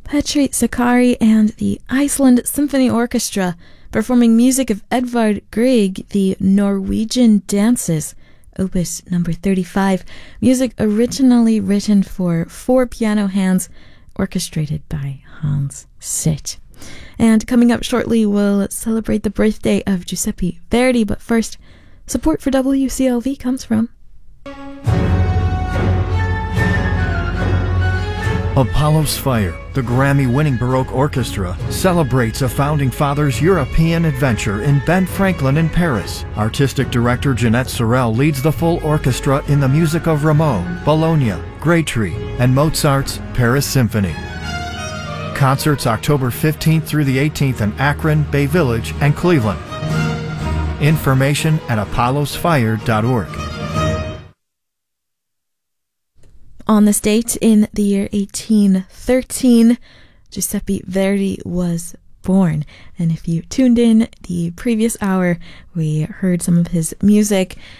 Petri Sakari and the Iceland Symphony Orchestra performing music of Edvard Grieg, the Norwegian Dances, Opus number 35, music originally written for 4 piano hands, orchestrated by Hans Sitt. And coming up shortly, we'll celebrate the birthday of Giuseppe Verdi, but first, support for WCLV comes from Apollo's Fire, the Grammy-winning Baroque Orchestra, celebrates a Founding Fathers' European adventure in Ben Franklin in Paris. Artistic director Jeanette Sorel leads the full orchestra in the music of Rameau, Bologna, Grétry, and Mozart's Paris Symphony. Concerts October 15th through the 18th in Akron, Bay Village, and Cleveland. Information at apollosfire.org. On this date in the year 1813, Giuseppe Verdi was born. And if you tuned in the previous hour, we heard some of his music